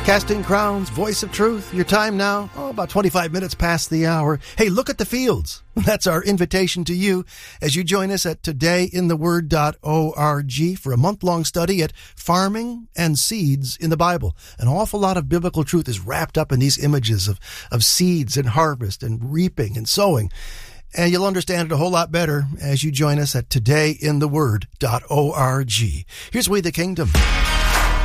Casting Crowns, Voice of Truth. Your time now, about 25 minutes past the hour. Hey, look at the fields. That's our invitation to you as you join us at todayintheword.org for a month-long study at farming and seeds in the Bible. An awful lot of biblical truth is wrapped up in these images of seeds and harvest and reaping and sowing. And you'll understand it a whole lot better as you join us at todayintheword.org. Here's We the Kingdom.